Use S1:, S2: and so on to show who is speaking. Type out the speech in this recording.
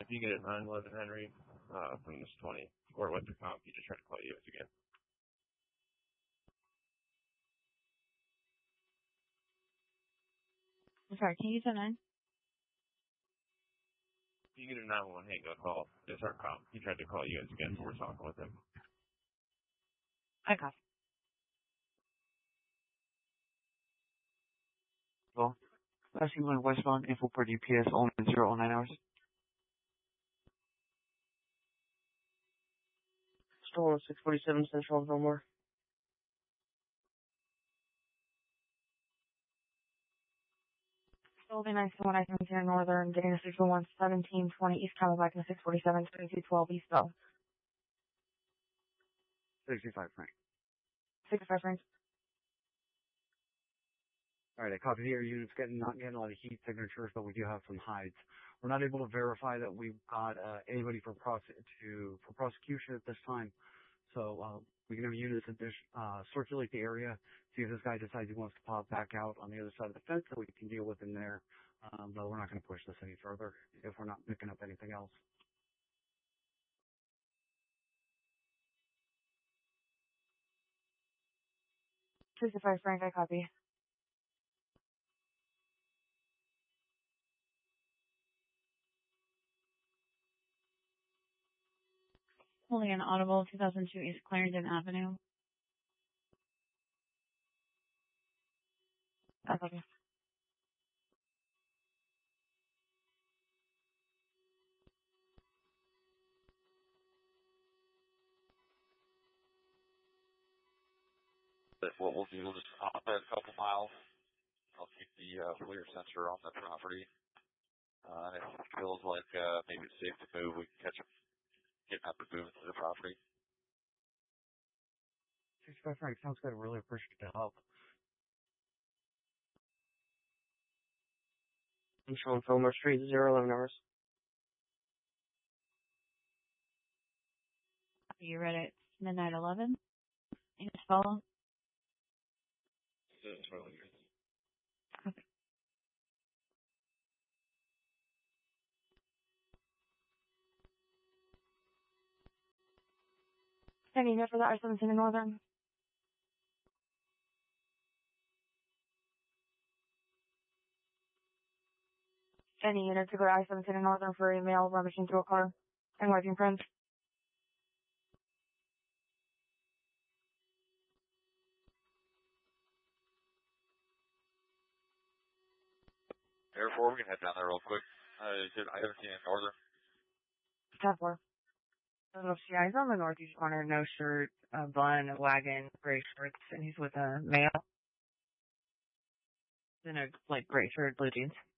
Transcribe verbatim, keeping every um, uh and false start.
S1: If you get it nine eleven Henry uh, from this twenty, or with the comp, you just try to call U S again.
S2: I'm sorry, can you use that nine?
S1: If you get a nine one one, hey, go call. It's our comp. He tried to call you guys again, so we're talking with him.
S2: I got it.
S3: Well, last you went westbound, info per D P S, only zero oh nine hours.
S4: Stolen six forty-seven Central and Fillmore.
S2: Still nine one I seventeen Northern, getting a six one seventeen twenty East, coming back in the six forty-seven thirty-two twelve eastbound.
S3: sixty-five Frank.
S2: sixty-five Frank.
S3: Alright, I copy here. Units getting not getting a lot of heat signatures, but we do have some hides. We're not able to verify that we've got uh, anybody for prose- to for prosecution at this time. So uh, we can have units uh, circulate the area, see if this guy decides he wants to pop back out on the other side of the fence, that we can deal with him there. Um, but we're not going to push this any further if we're not picking up anything else.
S2: sixty-five Frank, I copy. Holding an audible, two thousand two East Clarendon Avenue. I copy.
S5: But what we'll do, we'll just hop at a couple miles. I'll keep the uh, FLIR sensor on the property. Uh, and if it feels like uh, maybe it's safe to move, we can catch up, get up and move to the property.
S3: sixty-five Frank, sounds good. I really appreciate the help.
S4: Central and Fillmore Street, zero eleven hours.
S2: You read it midnight eleven? And it's follow?
S1: It's totally good.
S2: Okay. Any unit for the I seventeen in Northern? Any unit to go to I seventeen in Northern for a male rummaging through a car and wiping prints?
S5: Air four, we can head down there real quick. Uh, I haven't seen it in Northern.
S2: ten four.
S4: Little C I's on the northeast corner, no shirt, a bun, a wagon, gray shorts, and he's with a male. In a, like, gray shirt, blue jeans.